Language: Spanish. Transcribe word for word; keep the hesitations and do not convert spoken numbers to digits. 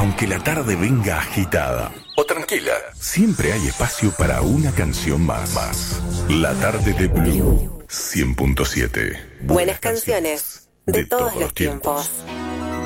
Aunque la tarde venga agitada o tranquila, siempre hay espacio para una canción más. más. La tarde de Blue cien punto siete. Buenas canciones de todos los tiempos.